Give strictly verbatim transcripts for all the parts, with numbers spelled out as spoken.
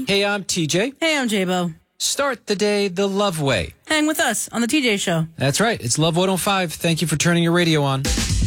Hey, I'm T J. Hey, I'm J-Bo. Start the day the Love way. Hang with us on the T J Show. That's right. It's Love one oh five. Thank you for turning your radio on.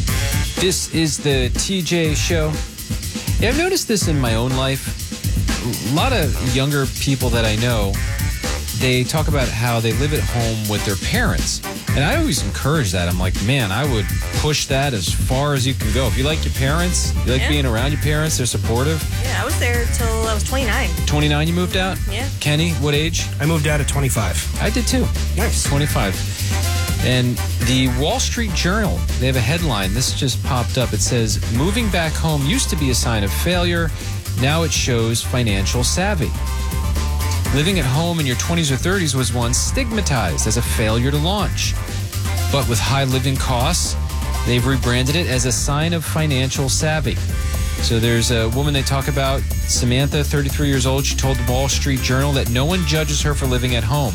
This is the T J Show. Yeah, I've noticed this in my own life. A lot of younger people that I know, they talk about how they live at home with their parents. And I always encourage that. I'm like, man, I would push that as far as you can go. If you like your parents, you like Yeah. being around your parents, they're supportive. Yeah, I was there till I was twenty-nine. twenty-nine, you moved out? Yeah. Kenny, what age? I moved out at twenty-five. I did too. Nice. twenty-five. And the Wall Street Journal, they have a headline. This just popped up. It says, moving back home used to be a sign of failure. Now it shows financial savvy. Living at home in your twenties or thirties was once stigmatized as a failure to launch. But with high living costs, they've rebranded it as a sign of financial savvy. So there's a woman they talk about, Samantha, thirty-three years old. She told the Wall Street Journal that no one judges her for living at home.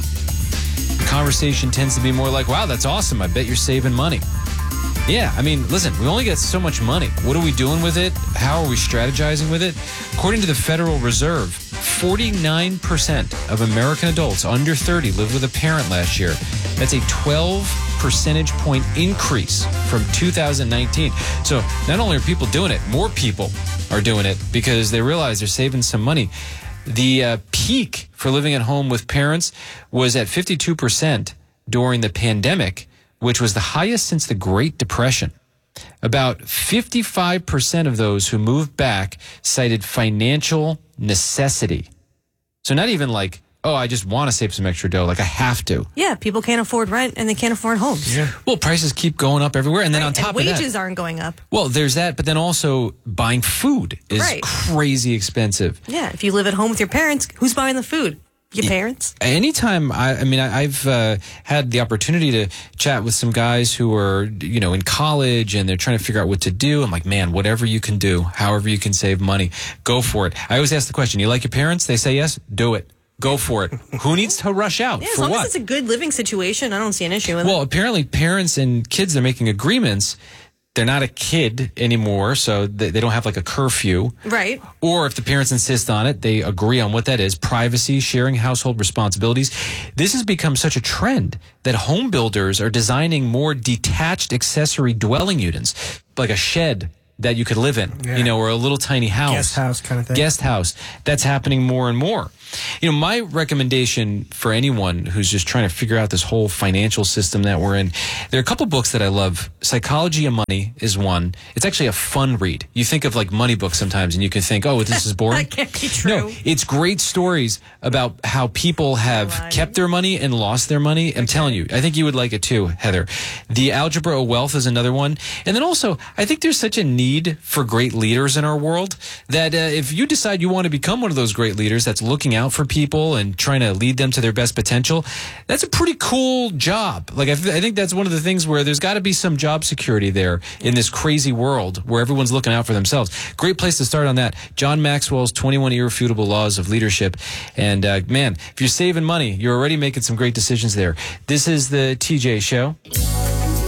The conversation tends to be more like, wow, that's awesome. I bet you're saving money. Yeah, I mean, listen, we only get so much money. What are we doing with it? How are we strategizing with it? According to the Federal Reserve, forty-nine percent of American adults under thirty lived with a parent last year. That's a twelve percentage point increase from two thousand nineteen. So not only are people doing it, more people are doing it because they realize they're saving some money. The uh, peak for living at home with parents was at fifty-two percent during the pandemic, which was the highest since the Great Depression. About fifty-five percent of those who moved back cited financial necessity. So not even like, oh, I just want to save some extra dough, like I have to. Yeah, people can't afford rent and they can't afford homes. Yeah. Well, prices keep going up everywhere. And then Right, on top and of that, wages aren't going up. well, there's that, but then also buying food is Right. crazy expensive. Yeah, if you live at home with your parents, who's buying the food? Your parents? Anytime, I, I mean, I, I've uh, had the opportunity to chat with some guys who are, you know, in college and they're trying to figure out what to do. I'm like, man, whatever you can do, however you can save money, go for it. I always ask the question, you like your parents? They say yes, do it. Go for it. Who needs to rush out? Yeah, as for long what? as it's a good living situation, I don't see an issue with Well, it. apparently parents and kids, they're making agreements. They're not a kid anymore, so they, they don't have like a curfew. Right. Or if the parents insist on it, they agree on what that is. Privacy, sharing household responsibilities. This has become such a trend that home builders are designing more detached accessory dwelling units, like a shed that you could live in, Yeah. you know, or a little tiny house. Guest house kind of thing. Guest house. That's happening more and more. You know, my recommendation for anyone who's just trying to figure out this whole financial system that we're in, there are a couple books that I love. Psychology of Money is one. It's actually a fun read. You think of like money books sometimes and you can think, oh, this is boring. That can't be true. No, it's great stories about how people have Lying. kept their money and lost their money. I'm telling you, I think you would like it too, Heather. The Algebra of Wealth is another one. And then also, I think there's such a need for great leaders in our world that uh, if you decide you want to become one of those great leaders that's looking out for people and trying to lead them to their best potential, that's a pretty cool job. Like, I, th- I think that's one of the things where there's got to be some job security there in this crazy world where everyone's looking out for themselves. Great place to start on that. John Maxwell's twenty-one Irrefutable Laws of Leadership. And uh, man, if you're saving money, you're already making some great decisions there. This is the T J Show.